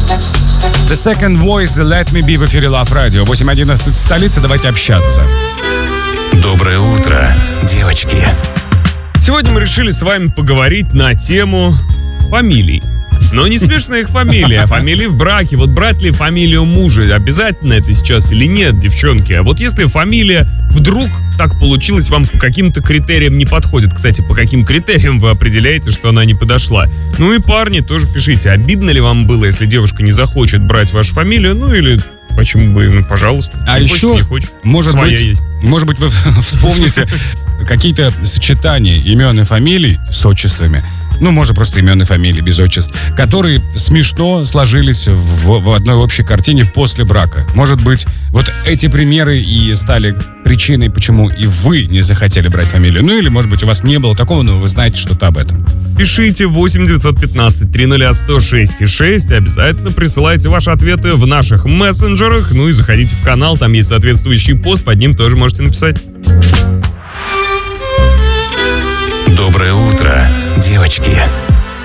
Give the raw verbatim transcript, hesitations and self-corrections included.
The Second Voice, Let Me Be в эфире Love Radio. восемь одиннадцать столица, давайте общаться. Доброе утро, девочки. Сегодня мы решили с вами поговорить на тему фамилий. Но не смешных их фамилий, а фамилии в браке. Вот брать ли фамилию мужа, обязательно это сейчас или нет, девчонки? А вот если фамилия вдруг так получилось, вам по каким-то критериям не подходит. Кстати, по каким критериям вы определяете, что она не подошла? Ну и парни, тоже пишите, обидно ли вам было, если девушка не захочет брать вашу фамилию, ну или... Почему бы, ну, пожалуйста. А не еще, хочешь, не хочешь. может Своя быть, есть. может быть, вы вспомните какие-то сочетания имен и фамилий с отчествами, ну, может, просто имен и фамилии без отчеств, которые смешно сложились в, в одной общей картине после брака. Может быть, вот эти примеры и стали причиной, почему и вы не захотели брать фамилию. Ну, или, может быть, у вас не было такого, но вы знаете что-то об этом. Пишите восемь девятьсот пятнадцать триста сто шесть и шесть. Обязательно присылайте ваши ответы в наших мессенджерах. Ну и заходите в канал, там есть соответствующий пост, под ним тоже можете написать. Доброе утро, девочки.